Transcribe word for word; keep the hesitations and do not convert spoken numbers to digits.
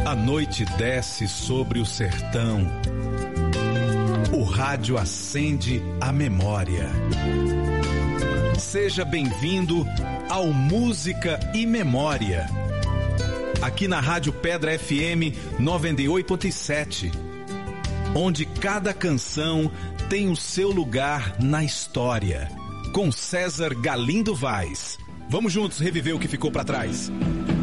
A noite desce sobre o sertão. O rádio acende a memória. Seja bem-vindo ao Música e Memória. Aqui na Rádio Pedra F M noventa e oito ponto sete. Onde cada canção tem o seu lugar na história. Com César Galindo Vaz. Vamos juntos reviver o que ficou para trás.